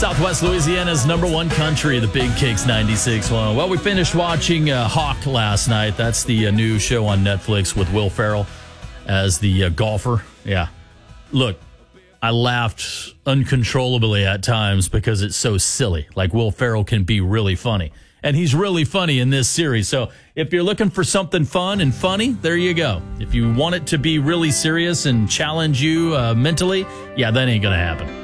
Southwest Louisiana's number one country, the Big Cakes 96.1. Well, we finished watching Hawk last night. That's the new show on Netflix with Will Ferrell as the golfer. Yeah. Look, I laughed uncontrollably at times because it's so silly. Like, Will Ferrell can be really funny. And he's really funny in this series. So if you're looking for something fun and funny, there you go. If you want it to be really serious and challenge you mentally, yeah, that ain't going to happen.